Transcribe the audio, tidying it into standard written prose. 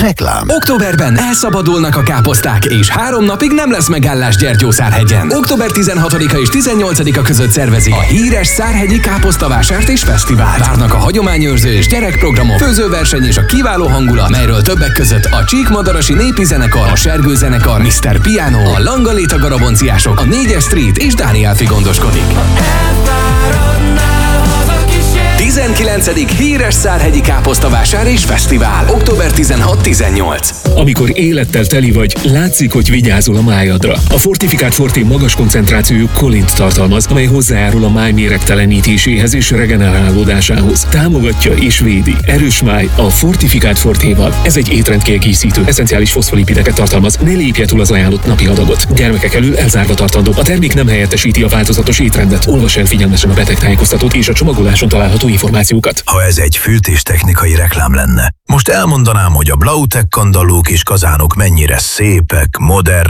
Reklám. Októberben elszabadulnak a káposzták, és 3 napig nem lesz megállás Gyergyószárhegyen. Október 16-a és 18-a között szervezik a híres Szárhegyi Káposztavásárt és Fesztivált. Várnak a hagyományőrző és gyerekprogramok, főzőverseny és a kiváló hangulat, melyről többek között a Csíkmadarasi Népi Zenekar, a Sergő Zenekar, Mr. Piano, a Langaléta Garabonciások, a 4-es Street és Dániel Fi gondoskodik. 19. híres Szárhegyi Káposztavásár és Fesztivál. Október 16-18. Amikor élettel teli vagy, látszik, hogy vigyázol a májadra. A Fortifikált Forté magas koncentrációjú kolint tartalmaz, amely hozzájárul a máj méregtelenítéséhez és regenerálódásához. Támogatja és védi. Erős máj a Fortifikált Fortéval. Ez egy étrendkiegészítő, eszenciális foszfolipideket tartalmaz. Ne lépje túl az ajánlott napi adagot. Gyermekek elől elzárva tartandó. A termék nem helyettesíti a változatos étrendet. Olvass el figyelmesen a betegtájékoztatót és a csomagoláson található információkat. Ha ez egy fűtéstechnikai reklám lenne, most elmondanám, hogy a Blautek kandallók és kazánok mennyire szépek, modern,